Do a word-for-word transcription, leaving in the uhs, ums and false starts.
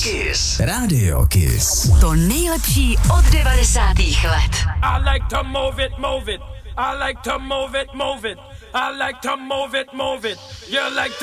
Kiss. Radio Kiss. To nejlepší od devadesátých let. I like to move it, move it. I like to move it, move it. I like to move it, move it. You like